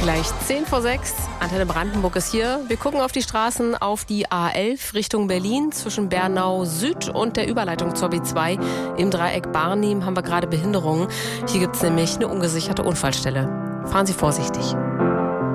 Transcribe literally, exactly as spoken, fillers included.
Gleich zehn vor sechs, Antenne Brandenburg ist hier. Wir gucken auf die Straßen, auf die A elf Richtung Berlin. Zwischen Bernau Süd und der Überleitung zur B zwei im Dreieck Barnim haben wir gerade Behinderungen. Hier gibt es nämlich eine ungesicherte Unfallstelle. Fahren Sie vorsichtig.